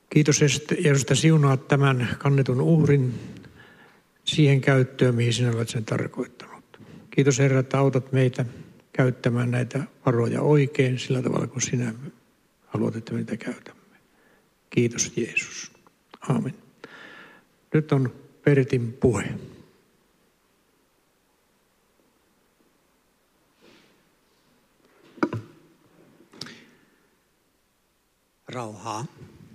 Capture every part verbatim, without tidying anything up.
Kiitos Jeesus, että siunaat tämän kannetun uhrin siihen käyttöön, mihin sinä olet sen tarkoittanut. Kiitos Herra, että autat meitä käyttämään näitä varoja oikein sillä tavalla, kun sinä haluat, että me niitä käytämme. Kiitos Jeesus. Aamen. Nyt on Pertin puhe. Rauhaa.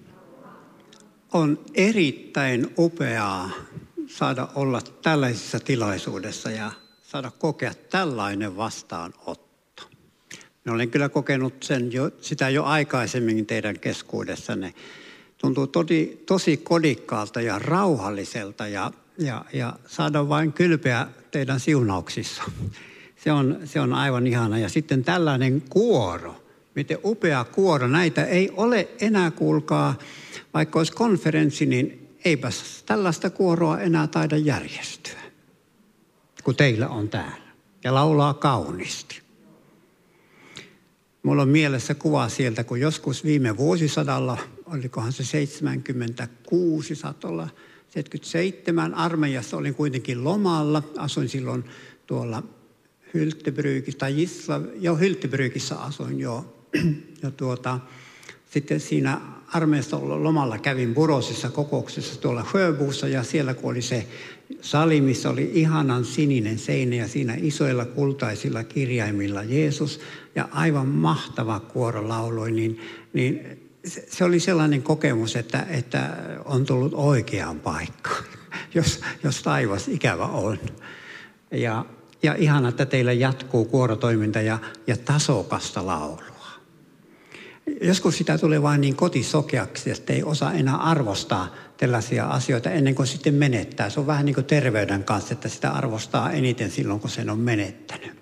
On erittäin upeaa saada olla tällaisessa tilaisuudessa ja saada kokea tällainen vastaanotto. Minä olen kyllä kokenut sen jo, sitä jo aikaisemmin teidän keskuudessanne. Tuntuu tosi, tosi kodikkaalta ja rauhalliselta ja, ja, ja saada vain kylpeä teidän siunauksissa. Se on, se on aivan ihana. Ja sitten tällainen kuoro. Miten upea kuoro. Näitä ei ole enää, kuulkaa, vaikka olisi konferenssi, niin eipäs tällaista kuoroa enää taida järjestyä, kun teillä on täällä. Ja laulaa kauniisti. Mulla on mielessä kuva sieltä, kun joskus viime vuosisadalla, olikohan se seitsemänkymmentäkuusi, satolla, seitsemänkymmentäseitsemän, armeijassa olin kuitenkin lomalla. Asuin silloin tuolla Hyltebrykissä, tai Gisla, jo Hyltebrykissä asuin jo. Ja tuota, sitten siinä armeijassa lomalla kävin Burosissa kokouksessa tuolla Sjöbossa, ja siellä kun oli se sali, missä oli ihanan sininen seinä ja siinä isoilla kultaisilla kirjaimilla Jeesus ja aivan mahtava kuoro lauloi, niin, niin se oli sellainen kokemus, että, että on tullut oikeaan paikkaan, jos, jos taivas ikävä on. Ja, ja ihana, että teillä jatkuu kuorotoiminta ja, ja tasokasta laulua. Joskus sitä tulee vain niin kotisokeaksi, että ei osaa enää arvostaa tällaisia asioita ennen kuin sitten menettää. Se on vähän niin kuin terveyden kanssa, että sitä arvostaa eniten silloin, kun sen on menettänyt.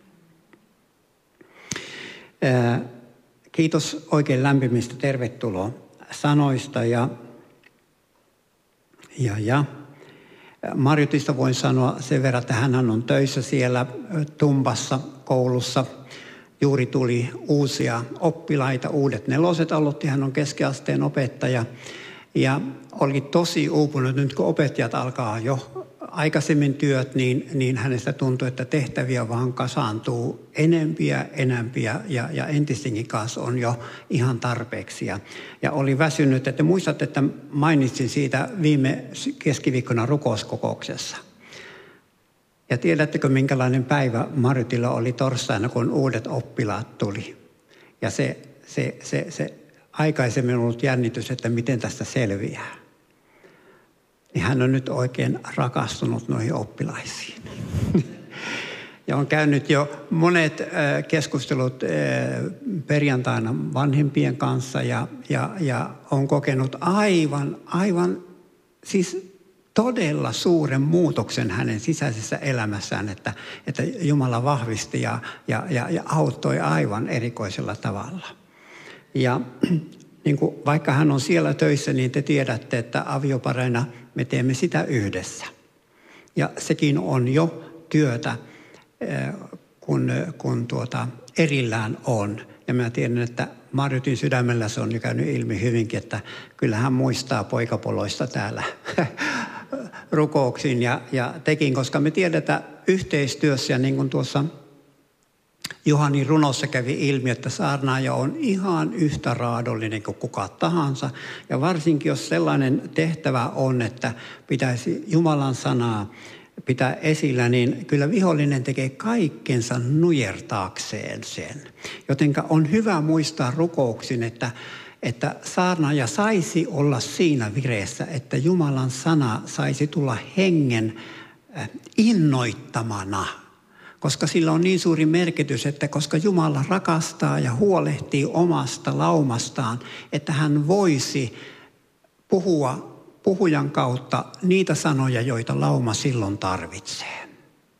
Kiitos oikein lämpimistä tervetuloa sanoista ja, ja, ja. Marjutista voin sanoa sen verran, että hän on töissä siellä Tumbassa koulussa. Juuri tuli uusia oppilaita, uudet neloset aloitti, hän on keskiasteen opettaja. Ja oli tosi uupunut, nyt kun opettajat alkaa jo aikaisemmin työt, niin, niin hänestä tuntui, että tehtäviä vaan kasaantuu enempiä, enempiä ja, ja entistenkin kanssa on jo ihan tarpeeksi. Ja, ja oli väsynyt, että muistatte, että mainitsin siitä viime keskiviikkona rukouskokouksessa. Ja tiedättekö, minkälainen päivä Marjutilla oli torstaina, kun uudet oppilaat tuli. Ja se, se, se, se aikaisemmin on ollut jännitys, että miten tästä selviää. Niin hän on nyt oikein rakastunut noihin oppilaisiin. Ja on käynyt jo monet keskustelut perjantaina vanhempien kanssa ja, ja, ja on kokenut aivan, aivan siis todella suuren muutoksen hänen sisäisessä elämässään, että, että Jumala vahvisti ja, ja, ja, ja auttoi aivan erikoisella tavalla. Ja niin kuin, vaikka hän on siellä töissä, niin te tiedätte, että aviopareina me teemme sitä yhdessä. Ja sekin on jo työtä, kun, kun tuota, erillään on. Ja mä tiedän, että Marjutin sydämellä se on jo käynyt ilmi hyvinkin, että kyllä hän muistaa poikapoloista täällä rukouksiin ja, ja tekin, koska me tiedetään yhteistyössä, ja niin kuin tuossa Juhanin runossa kävi ilmi, että saarnaaja on ihan yhtä raadollinen kuin kuka tahansa. Ja varsinkin, jos sellainen tehtävä on, että pitäisi Jumalan sanaa pitää esillä, niin kyllä vihollinen tekee kaikkensa nujertaakseen sen. Jotenka on hyvä muistaa rukouksin, että, että saarnaaja saisi olla siinä vireessä, että Jumalan sana saisi tulla hengen innoittamana. Koska sillä on niin suuri merkitys, että koska Jumala rakastaa ja huolehtii omasta laumastaan, että hän voisi puhua puhujan kautta niitä sanoja, joita lauma silloin tarvitsee.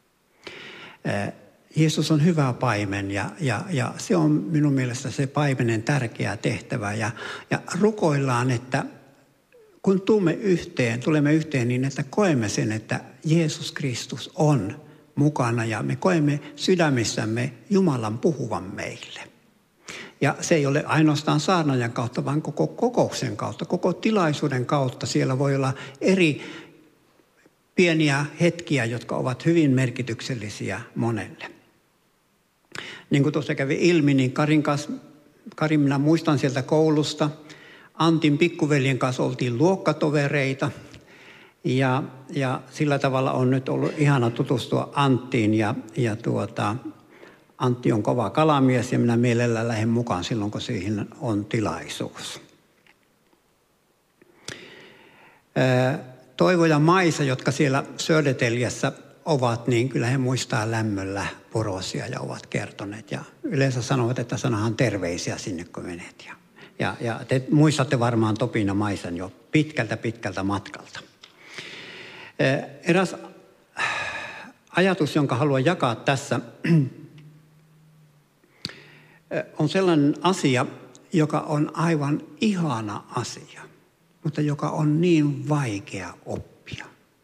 Jeesus on hyvä paimen ja, ja, ja se on minun mielestä se paimenen tärkeä tehtävä. Ja, ja rukoillaan, että kun tulemme yhteen, tulemme yhteen niin, että koemme sen, että Jeesus Kristus on mukana ja me koemme sydämissämme Jumalan puhuvan meille. Ja se ei ole ainoastaan saarnaajan kautta, vaan koko kokouksen kautta, koko tilaisuuden kautta. Siellä voi olla eri pieniä hetkiä, jotka ovat hyvin merkityksellisiä monelle. Niin kuin tuossa kävi ilmi, niin Karin kanssa, Karin minä muistan sieltä koulusta. Antin pikkuveljen kanssa oltiin luokkatovereita. Ja, ja sillä tavalla on nyt ollut ihana tutustua Anttiin. Ja, ja tuota, Antti on kova kalamies ja minä mielellään lähden mukaan silloin, kun siihen on tilaisuus. Toivo ja Maisa, jotka siellä Södertäljessä ovat, niin kyllä he muistaa lämmöllä Porosia ja ovat kertoneet. Ja yleensä sanovat, että sanahan terveisiä sinne, kun menet. Ja, ja, ja te muistatte varmaan Topin ja Maisan jo pitkältä pitkältä matkalta. Eräs ajatus, jonka haluan jakaa tässä, on sellainen asia, joka on aivan ihana asia, mutta joka on niin vaikea oppia.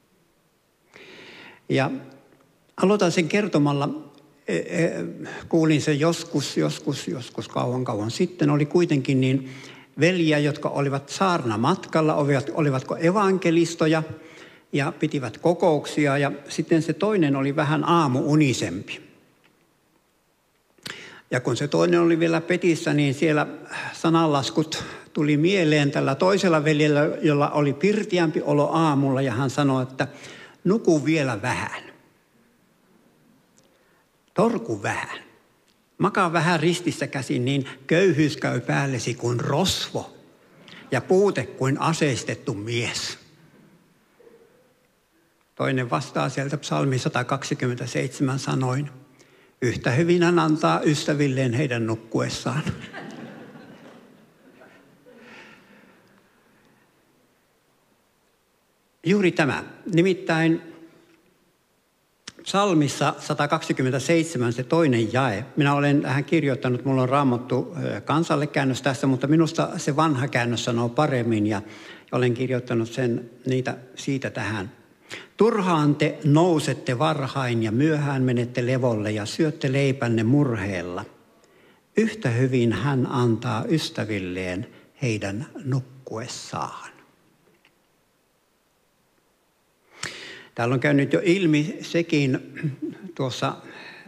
Ja aloitan sen kertomalla, kuulin sen joskus, joskus, joskus kauan kauan sitten. Oli kuitenkin niin veljiä, jotka olivat saarnamatkalla, olivatko evankelistoja ja pitivät kokouksia. Ja sitten se toinen oli vähän aamuunisempi. Ja kun se toinen oli vielä petissä, niin siellä sananlaskut tuli mieleen tällä toisella veljellä, jolla oli pirtiämpi olo aamulla. Ja hän sanoi, että nuku vielä vähän. Torku vähän. Makaa vähän ristissä käsin, niin köyhyys käy päällesi kuin rosvo ja puute kuin aseistettu mies. Toinen vastaa sieltä psalmi sata kaksikymmentäseitsemän sanoin. Yhtä hyvin hän antaa ystävilleen heidän nukkuessaan. Juuri tämä. Nimittäin psalmissa sata kaksikymmentäseitsemän se toinen jae. Minä olen tähän kirjoittanut, mulla on Raamattu kansalle käännös tässä, mutta minusta se vanha käännös sanoo paremmin ja olen kirjoittanut sen niitä siitä tähän. Turhaan te nousette varhain ja myöhään menette levolle ja syötte leipänne murheella. Yhtä hyvin hän antaa ystävilleen heidän nukkuessaan. Täällä on käynyt jo ilmi sekin tuossa,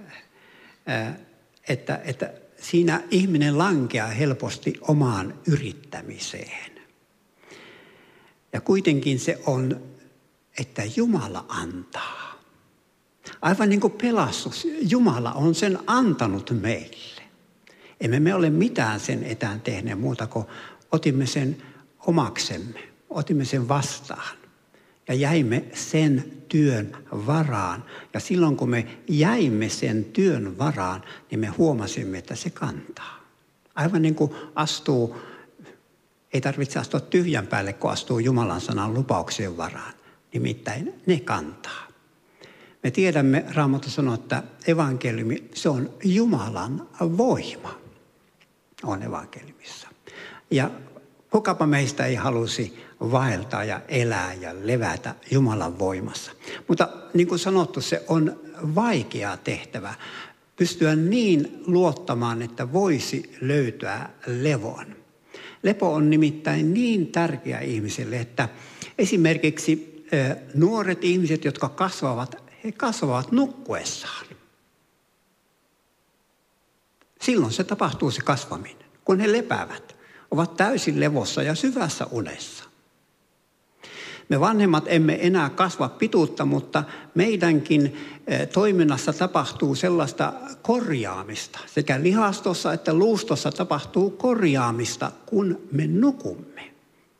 että, että siinä ihminen lankeaa helposti omaan yrittämiseen. Ja kuitenkin se on, että Jumala antaa. Aivan niin kuin pelastus, Jumala on sen antanut meille. Emme me ole mitään sen etään tehneet muuta kuin otimme sen omaksemme, otimme sen vastaan. Ja jäimme sen työn varaan. Ja silloin kun me jäimme sen työn varaan, niin me huomasimme, että se kantaa. Aivan niin kuin astuu, ei tarvitse astua tyhjän päälle, kun astuu Jumalan sanan lupauksien varaan. Nimittäin ne kantaa. Me tiedämme, Raamattu sanoo, että evankeliumi, se on Jumalan voima. On evankeliumissa. Ja kukapa meistä ei halusi vaeltaa ja elää ja levätä Jumalan voimassa. Mutta niin kuin sanottu, se on vaikea tehtävä pystyä niin luottamaan, että voisi löytää levon. Lepo on nimittäin niin tärkeä ihmiselle, että esimerkiksi nuoret ihmiset, jotka kasvavat, he kasvavat nukkuessaan. Silloin se tapahtuu se kasvaminen, kun he lepäävät, ovat täysin levossa ja syvässä unessa. Me vanhemmat emme enää kasva pituutta, mutta meidänkin toiminnassa tapahtuu sellaista korjaamista. Sekä lihastossa että luustossa tapahtuu korjaamista, kun me nukumme.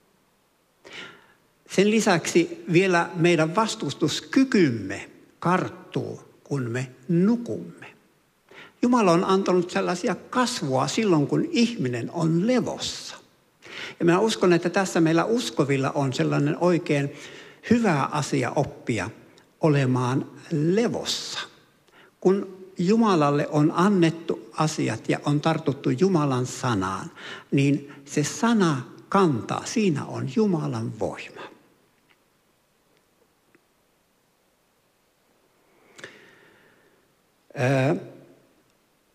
Sen lisäksi vielä meidän vastustuskykymme karttuu, kun me nukumme. Jumala on antanut sellaisia kasvua silloin, kun ihminen on levossa. Ja minä uskon, että tässä meillä uskovilla on sellainen oikein hyvä asia oppia olemaan levossa. Kun Jumalalle on annettu asiat ja on tartuttu Jumalan sanaan, niin se sana kantaa. Siinä on Jumalan voima.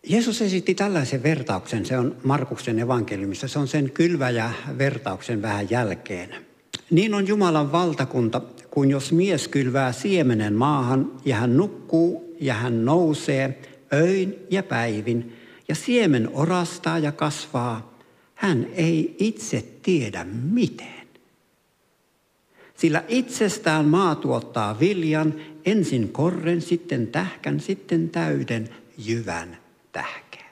Jeesus esitti tällaisen vertauksen, se on Markuksen evankeliumissa, se on sen kylväjä-vertauksen vähän jälkeen. Niin on Jumalan valtakunta, kun jos mies kylvää siemenen maahan ja hän nukkuu ja hän nousee öin ja päivin ja siemen orastaa ja kasvaa, hän ei itse tiedä miten. Sillä itsestään maa tuottaa viljan, ensin korren, sitten tähkän, sitten täyden jyvän tähkään.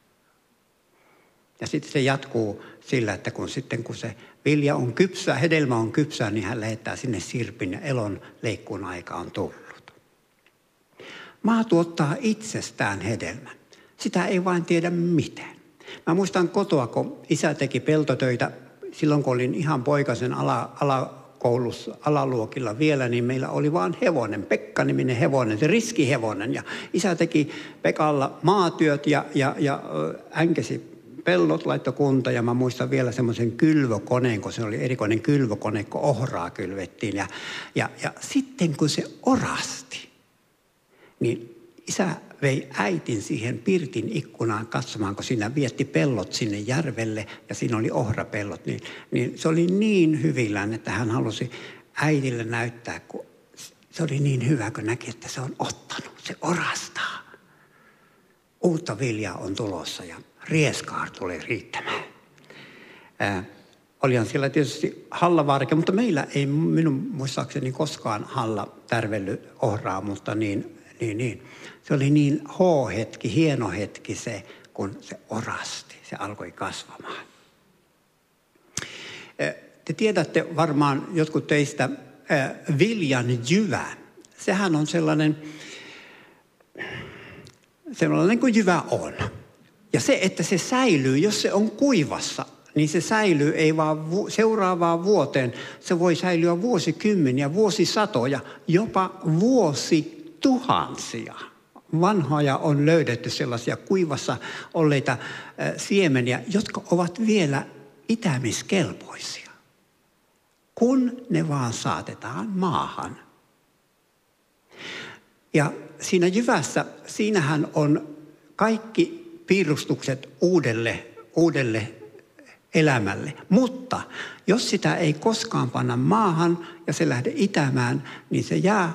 Ja sitten se jatkuu sillä, että kun sitten kun se vilja on kypsää, hedelmä on kypsää, niin hän lähettää sinne sirpin ja elon leikkuun aika on tullut. Maa tuottaa itsestään hedelmän. Sitä ei vain tiedä miten. Mä muistan kotoa, kun isä teki peltotöitä silloin, kun olin ihan poikasen ala, alakoulussa, alaluokilla vielä, niin meillä oli vaan hevonen, Pekka-niminen hevonen, se riskihevonen. Ja isä teki Pekalla maatyöt ja, ja, ja änkesi pellot, laittoi kunta ja mä muistan vielä semmoisen kylvökoneen, kun se oli erikoinen kylvökone, kun ohraa kylvettiin. Ja, ja, ja sitten kun se orasti, niin isä vei äitin siihen pirtin ikkunaan katsomaan, kun siinä vietti pellot sinne järvelle ja siinä oli ohrapellot. Niin, niin se oli niin hyvillään, että hän halusi äidille näyttää, kun se oli niin hyvä, kun näki, että se on ottanut, se orastaa. Uutta viljaa on tulossa ja rieskaar tulee riittämään. Ää, olihan siellä tietysti hallavaarike, mutta meillä ei minun muistaakseni koskaan halla tärvellyt ohraa, mutta niin, niin, niin. Se oli niin H-hetki, hieno hetki se, kun se orasti, se alkoi kasvamaan. Te tiedätte varmaan jotkut teistä viljan jyvä. Sehän on sellainen, sellainen kuin jyvä on. Ja se, että se säilyy, jos se on kuivassa, niin se säilyy ei vaan vu- seuraavaan vuoteen. Se voi säilyä vuosikymmeniä, vuosisatoja, jopa vuosituhansia. Vanhoja on löydetty sellaisia kuivassa olleita äh, siemeniä, jotka ovat vielä itämiskelpoisia, kun ne vaan saatetaan maahan. Ja siinä jyvässä, siinähän on kaikki piirustukset uudelle, uudelle elämälle. Mutta jos sitä ei koskaan panna maahan ja se lähde itämään, niin se jää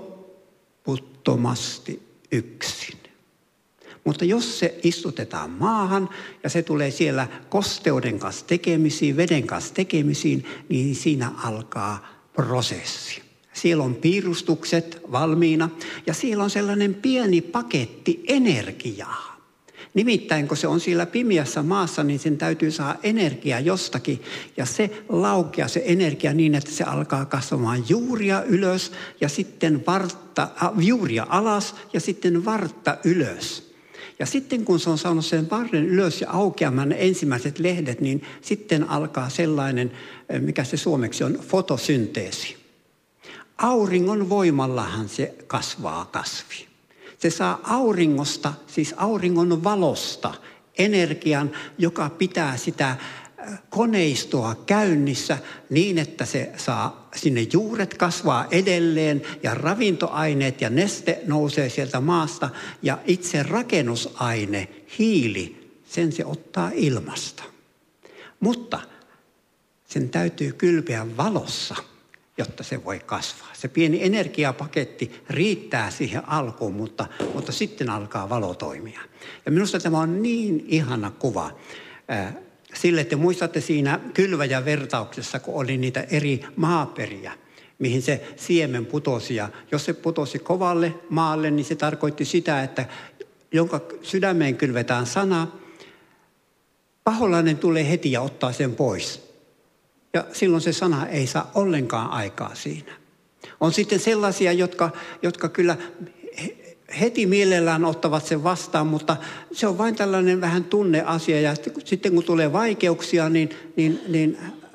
lopputtomasti yksin. Mutta jos se istutetaan maahan ja se tulee siellä kosteuden kanssa tekemisiin, veden kanssa tekemisiin, niin siinä alkaa prosessi. Siellä on piirustukset valmiina ja siellä on sellainen pieni paketti energiaa. Nimittäin kun se on siellä pimeässä maassa, niin sen täytyy saada energiaa jostakin. Ja se laukeaa se energia niin, että se alkaa kasvamaan juuria ylös ja sitten vartta, äh, juuria alas ja sitten vartta ylös. Ja sitten kun se on saanut sen varren ylös ja aukeamaan ne ensimmäiset lehdet, niin sitten alkaa sellainen, mikä se suomeksi on, fotosynteesi. Auringon voimallahan se kasvaa kasvi. Se saa auringosta, siis auringon valosta, energian, joka pitää sitä koneistoa käynnissä niin, että se saa sinne juuret kasvaa edelleen ja ravintoaineet ja neste nousee sieltä maasta ja itse rakennusaine, hiili, sen se ottaa ilmasta. Mutta sen täytyy kylpeä valossa, jotta se voi kasvaa. Se pieni energiapaketti riittää siihen alkuun, mutta, mutta sitten alkaa valo toimia. Ja minusta tämä on niin ihana kuva äh, sille, että muistatte siinä kylväjä-vertauksessa, kun oli niitä eri maaperiä, mihin se siemen putosi. Ja jos se putosi kovalle maalle, niin se tarkoitti sitä, että jonka sydämeen kylvetään sana, paholainen tulee heti ja ottaa sen pois. Ja silloin se sana ei saa ollenkaan aikaa siinä. On sitten sellaisia, jotka, jotka kyllä heti mielellään ottavat sen vastaan, mutta se on vain tällainen vähän tunneasia. Ja sitten kun tulee vaikeuksia, niin, niin, niin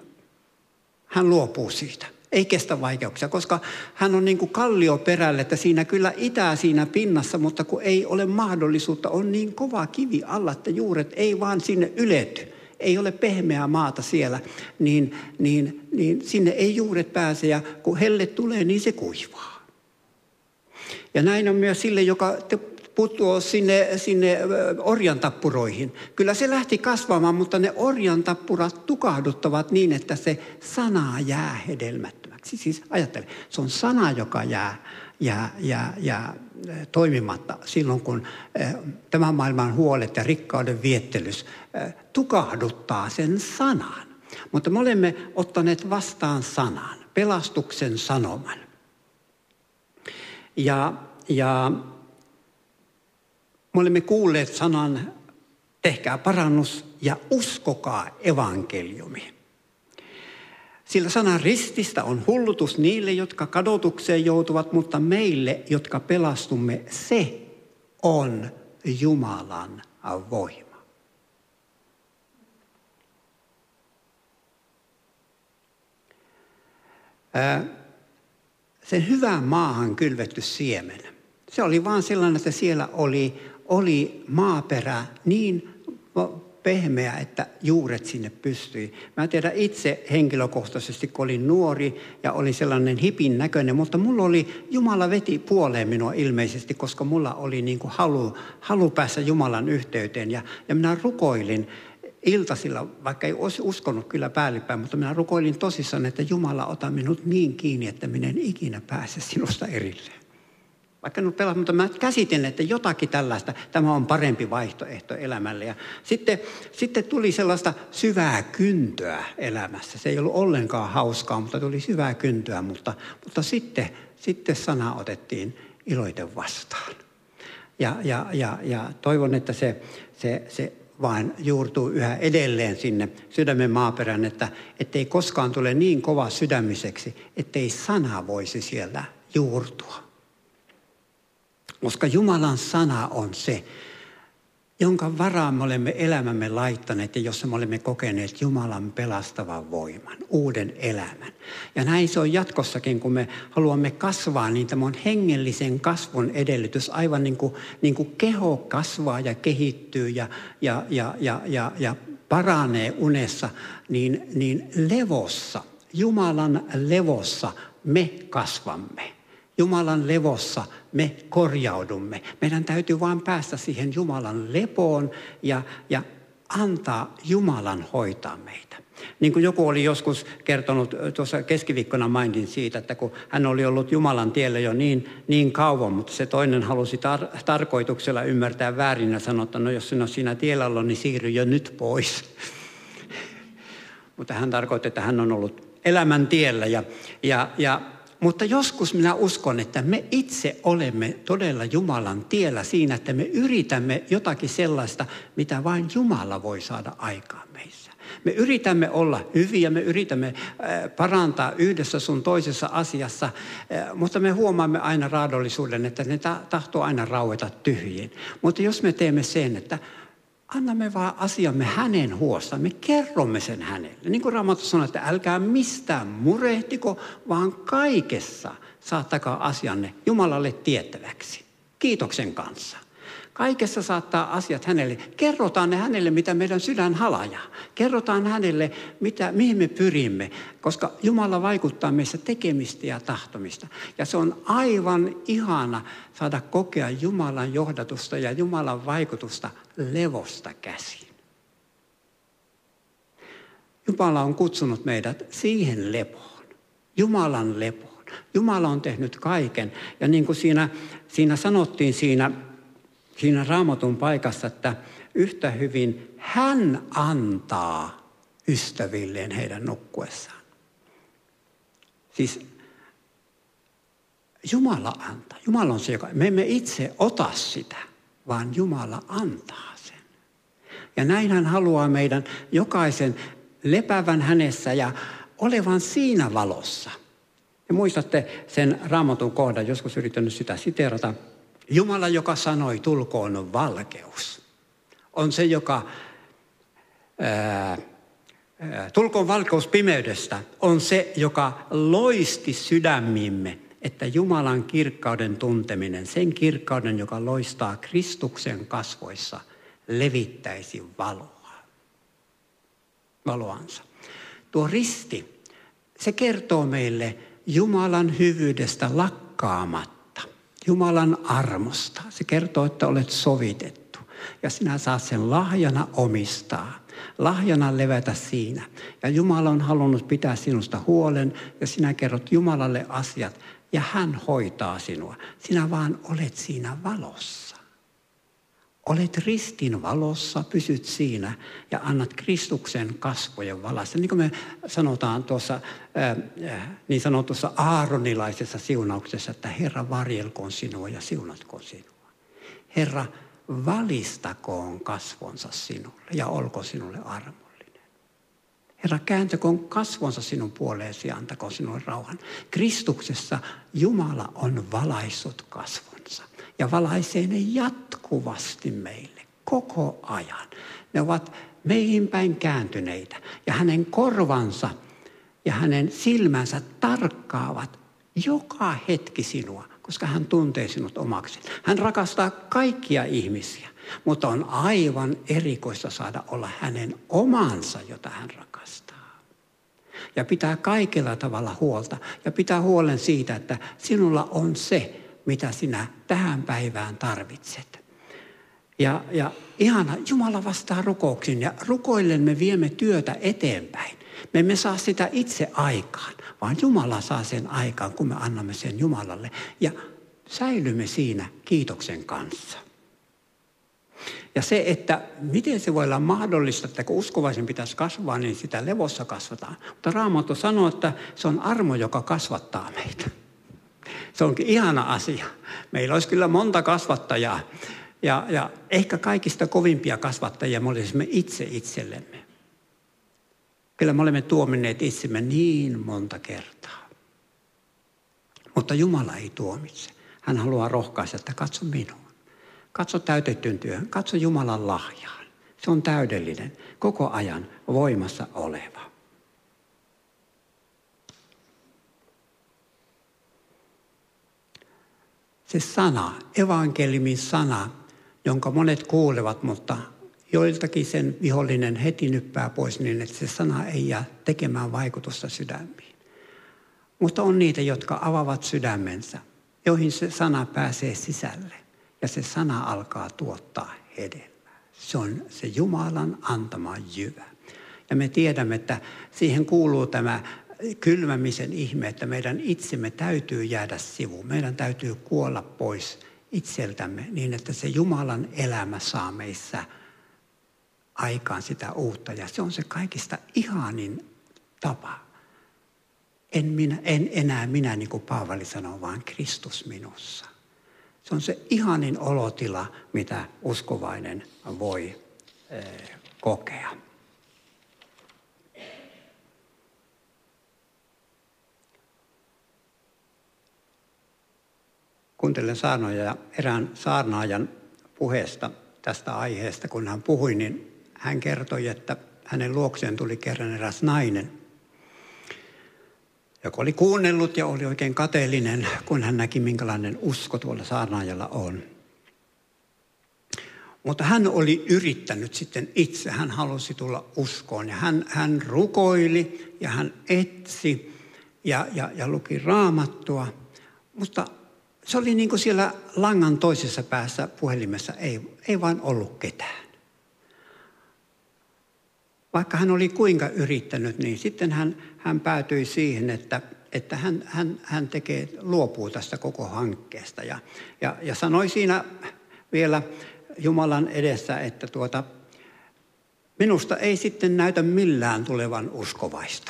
hän luopuu siitä. Ei kestä vaikeuksia, koska hän on niin kuin kallioperällä, että siinä kyllä itää siinä pinnassa, mutta kun ei ole mahdollisuutta, on niin kova kivi alla, että juuret ei vaan sinne ylety. Ei ole pehmeää maata siellä, niin, niin, niin sinne ei juuret pääse ja kun helle tulee, niin se kuivaa. Ja näin on myös sille, joka putoaa sinne, sinne orjantappuroihin. Kyllä se lähti kasvamaan, mutta ne orjantappurat tukahduttavat niin, että se sana jää hedelmättömäksi. Siis ajattele, se on sana, joka jää, jää, jää, jää toimimatta silloin, kun tämän maailman huolet ja rikkauden viettelys tukahduttaa sen sanan. Mutta me olemme ottaneet vastaan sanan, pelastuksen sanoman. Ja, ja me olemme kuulleet sanan, tehkää parannus ja uskokaa evankeliumi. Sillä sanan rististä on hullutus niille, jotka kadotukseen joutuvat, mutta meille, jotka pelastumme, se on Jumalan voima. Sen hyvään maahan kylvetty siemen. Se oli vaan sellainen, että siellä oli, oli maaperä niin pehmeä, että juuret sinne pystyi. Mä tiedän itse henkilökohtaisesti, kun olin nuori ja oli sellainen hipin näköinen, mutta mulla oli, Jumala veti puoleen minua ilmeisesti, koska mulla oli niin kuin halu, halu päästä Jumalan yhteyteen. Ja, ja minä rukoilin iltasilla, vaikka ei olisi uskonut kyllä päällipäin, mutta minä rukoilin tosissaan, että Jumala ota minut niin kiinni, että minä en ikinä pääse sinusta erilleen. Vaikka en ole pelannut, mutta mä käsitin, että jotakin tällaista, tämä on parempi vaihtoehto elämälle. Ja sitten, sitten tuli sellaista syvää kyntöä elämässä. Se ei ollut ollenkaan hauskaa, mutta tuli syvää kyntöä, mutta, mutta sitten, sitten sana otettiin iloiten vastaan. Ja, ja, ja, ja toivon, että se, se, se vain juurtuu yhä edelleen sinne sydämen maaperän, että ettei koskaan tule niin kova sydämiseksi, ettei sana voisi siellä juurtua. Koska Jumalan sana on se, jonka varaan me olemme elämämme laittaneet ja jossa me olemme kokeneet Jumalan pelastavan voiman, uuden elämän. Ja näin se on jatkossakin, kun me haluamme kasvaa, niin tämä on hengellisen kasvun edellytys. Aivan niin kuin, niin kuin keho kasvaa ja kehittyy ja, ja, ja, ja, ja, ja paranee unessa, niin, niin levossa, Jumalan levossa me kasvamme. Jumalan levossa me korjaudumme. Meidän täytyy vain päästä siihen Jumalan lepoon ja, ja antaa Jumalan hoitaa meitä. Niin kuin joku oli joskus kertonut, tuossa keskiviikkona mainitsin siitä, että kun hän oli ollut Jumalan tiellä jo niin, niin kauan, mutta se toinen halusi tar- tarkoituksella ymmärtää väärin ja sanoi, että no jos sinä siinä tiellä ollut, niin siirry jo nyt pois. Mutta hän tarkoitti, että hän on ollut elämän tiellä ja, ja, ja mutta joskus minä uskon, että me itse olemme todella Jumalan tiellä siinä, että me yritämme jotakin sellaista, mitä vain Jumala voi saada aikaan meissä. Me yritämme olla hyviä, me yritämme parantaa yhdessä sun toisessa asiassa, mutta me huomaamme aina raadollisuuden, että ne tahtoo aina raueta tyhjiin. Mutta jos me teemme sen, että annamme vaan asiamme hänen huostaan. Me kerromme sen hänelle. Niin kuin Raamattu sanoo, että älkää mistään murehtiko, vaan kaikessa saattakaa asianne Jumalalle tiettäväksi. Kiitoksen kanssa. Kaikessa saattaa asiat hänelle. Kerrotaan ne hänelle, mitä meidän sydän halajaa. Kerrotaan hänelle, mitä, mihin me pyrimme, koska Jumala vaikuttaa meissä tekemistä ja tahtomista. Ja se on aivan ihana saada kokea Jumalan johdatusta ja Jumalan vaikutusta levosta käsin. Jumala on kutsunut meidät siihen lepoon, Jumalan lepoon. Jumala on tehnyt kaiken ja niin kuin siinä, siinä sanottiin siinä, Siinä Raamatun paikassa, että yhtä hyvin hän antaa ystävilleen heidän nukkuessaan. Siis Jumala antaa. Jumala on se, joka, me emme itse ota sitä, vaan Jumala antaa sen. Ja näin hän haluaa meidän jokaisen lepävän hänessä ja olevan siinä valossa. Ja muistatte sen Raamatun kohdan, joskus yrittänyt sitä siteerata. Jumala, joka sanoi, tulkoon valkeus, on se, joka, ää, ää, tulkoon valkeus pimeydestä, on se, joka loisti sydämimme, että Jumalan kirkkauden tunteminen, sen kirkkauden, joka loistaa Kristuksen kasvoissa, levittäisi valoa, valoansa. Tuo risti, se kertoo meille Jumalan hyvyydestä lakkaamatta. Jumalan armosta. Se kertoo, että olet sovitettu ja sinä saat sen lahjana omistaa. Lahjana levätä siinä. Ja Jumala on halunnut pitää sinusta huolen ja sinä kerrot Jumalalle asiat ja hän hoitaa sinua. Sinä vaan olet siinä valossa. Olet ristin valossa, pysyt siinä ja annat Kristuksen kasvojen valassa. Niin kuin me sanotaan tuossa äh, niin sanotussa aaronilaisessa siunauksessa, että Herra varjelkoon sinua ja siunatkoon sinua. Herra valistakoon kasvonsa sinulle ja olko sinulle armollinen. Herra kääntäkoon kasvonsa sinun puoleesi ja antakoon sinulle rauhan. Kristuksessa Jumala on valaissut kasvonsa ja valaisee ne jatkuvasti meille koko ajan. Ne ovat meihin päin kääntyneitä ja hänen korvansa ja hänen silmänsä tarkkaavat joka hetki sinua, koska hän tuntee sinut omaksi. Hän rakastaa kaikkia ihmisiä, mutta on aivan erikoista saada olla hänen omansa, jota hän rakastaa. Ja pitää kaikella tavalla huolta ja pitää huolen siitä, että sinulla on se, mitä sinä tähän päivään tarvitset. Ja, ja ihana, Jumala vastaa rukouksiin ja rukoillen me viemme työtä eteenpäin. Me emme saa sitä itse aikaan, vaan Jumala saa sen aikaan, kun me annamme sen Jumalalle. Ja säilymme siinä kiitoksen kanssa. Ja se, että miten se voi olla mahdollista, että kun uskovaisen pitäisi kasvaa, niin sitä levossa kasvataan. Mutta Raamattu sanoo, että se on armo, joka kasvattaa meitä. Se onkin ihana asia. Meillä olisi kyllä monta kasvattajaa. Ja, ja ehkä kaikista kovimpia kasvattajia me olisimme itse itsellemme. Kyllä me olemme tuominneet itsemme niin monta kertaa. Mutta Jumala ei tuomitse. Hän haluaa rohkaista, että katso minuun. Katso täytettyyn työhön. Katso Jumalan lahjaan. Se on täydellinen, koko ajan voimassa oleva. Se sana, evankeliumin sana, jonka monet kuulevat, mutta joiltakin sen vihollinen heti nyppää pois niin, että se sana ei jää tekemään vaikutusta sydämiin. Mutta on niitä, jotka avaavat sydämensä, joihin se sana pääsee sisälle ja se sana alkaa tuottaa hedelmää. Se on se Jumalan antama jyvä. Ja me tiedämme, että siihen kuuluu tämä kylmämisen ihme, että meidän itsemme täytyy jäädä sivuun. Meidän täytyy kuolla pois itseltämme niin, että se Jumalan elämä saa meissä aikaan sitä uutta. Ja se on se kaikista ihanin tapa. En, minä, en enää minä, niin kuin Paavali sanoo, vaan Kristus minussa. Se on se ihanin olotila, mitä uskovainen voi eh, kokea. Kuuntelen saarnoja ja erään saarnaajan puheesta tästä aiheesta, kun hän puhui, niin hän kertoi, että hänen luokseen tuli kerran eräs nainen, joka oli kuunnellut ja oli oikein kateellinen, kun hän näki, minkälainen usko tuolla saarnaajalla on. Mutta hän oli yrittänyt sitten itse, hän halusi tulla uskoon ja hän, hän rukoili ja hän etsi ja, ja, ja luki Raamattua, mutta se oli niin kuin siellä langan toisessa päässä puhelimessa, ei, ei vaan ollut ketään. Vaikka hän oli kuinka yrittänyt, niin sitten hän, hän päätyi siihen, että, että hän, hän, hän tekee, luopuu tästä koko hankkeesta. Ja, ja, ja sanoi siinä vielä Jumalan edessä, että tuota, minusta ei sitten näytä millään tulevan uskovaista.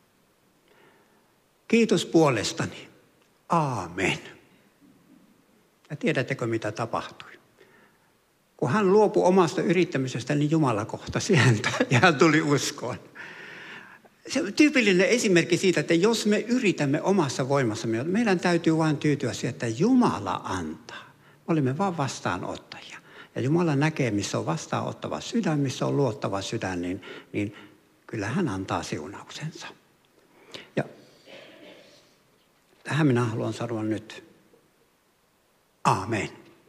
Kiitos puolestani. Aamen. Ja tiedättekö, mitä tapahtui? Kun hän luopui omasta yrittämisestä, niin Jumala kohtasi häntä ja hän tuli uskoon. Se on tyypillinen esimerkki siitä, että jos me yritämme omassa voimassamme, meidän täytyy vain tyytyä siihen, että Jumala antaa. Me olemme vain vastaanottajia. Ja Jumala näkee, missä on vastaanottava sydän, missä on luottava sydän, niin, niin kyllä hän antaa siunauksensa. Ja tähän minä haluan sanoa nyt. Aamen.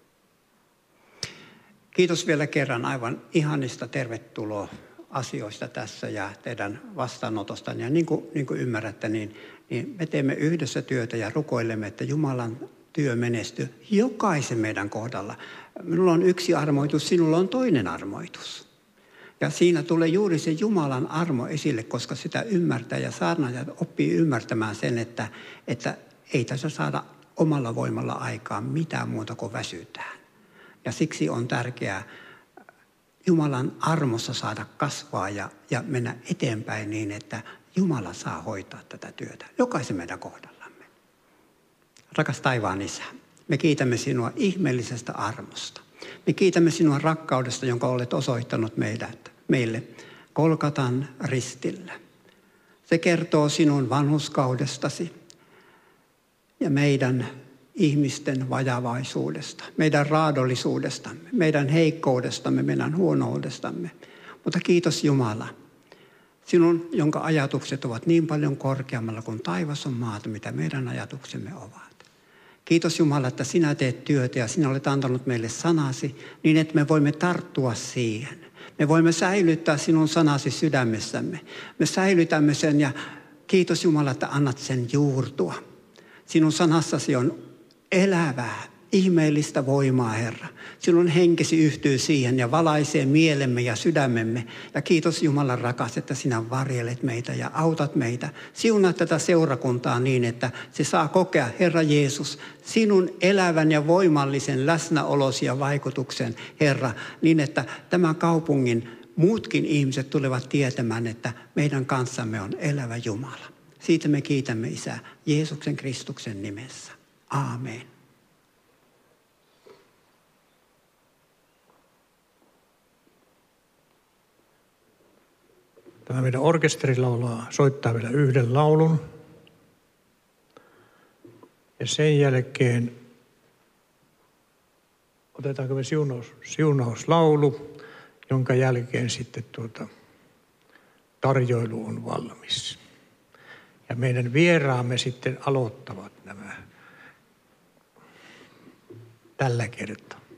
Kiitos vielä kerran aivan ihanista tervetuloa asioista tässä ja teidän vastaanotostanne. Ja niin kuin, niin kuin ymmärrätte, niin, niin me teemme yhdessä työtä ja rukoilemme, että Jumalan työ menestyy. Jokaisen meidän kohdalla. Minulla on yksi armoitus, sinulla on toinen armoitus. Ja siinä tulee juuri se Jumalan armo esille, koska sitä ymmärtää ja saarnaaja oppii ymmärtämään sen, että, että ei tässä saada omalla voimalla aikaan mitään muuta kuin väsytään. Ja siksi on tärkeää Jumalan armossa saada kasvaa ja, ja mennä eteenpäin niin, että Jumala saa hoitaa tätä työtä. Jokaisen meidän kohdallamme. Rakas taivaan Isä, me kiitämme sinua ihmeellisestä armosta. Me kiitämme sinua rakkaudesta, jonka olet osoittanut meidät, meille Golgatan ristillä. Se kertoo sinun vanhurskaudestasi ja meidän ihmisten vajavaisuudesta, meidän raadollisuudestamme, meidän heikkoudestamme, meidän huonoudestamme. Mutta kiitos Jumala, sinun, jonka ajatukset ovat niin paljon korkeammalla kuin taivas on maata, mitä meidän ajatuksemme ovat. Kiitos Jumala, että sinä teet työtä ja sinä olet antanut meille sanasi niin, että me voimme tarttua siihen. Me voimme säilyttää sinun sanasi sydämessämme. Me säilytämme sen ja kiitos Jumala, että annat sen juurtua. Sinun sanassasi on elävää, ihmeellistä voimaa, Herra. Sinun henkesi yhtyy siihen ja valaisee mielemme ja sydämemme. Ja kiitos Jumalan rakas, että sinä varjelet meitä ja autat meitä. Siunaa tätä seurakuntaa niin, että se saa kokea, Herra Jeesus, sinun elävän ja voimallisen läsnäolosi ja vaikutuksen, Herra, niin että tämän kaupungin muutkin ihmiset tulevat tietämään, että meidän kanssamme on elävä Jumala. Siitä me kiitämme Isä Jeesuksen Kristuksen nimessä. Aamen. Tämä meidän orkesterilaulaa soittaa vielä yhden laulun. Ja sen jälkeen otetaanko me siunaus, siunauslaulu, jonka jälkeen sitten tuota tarjoilu on valmis. Ja meidän vieraamme sitten aloittavat nämä tällä kertaa.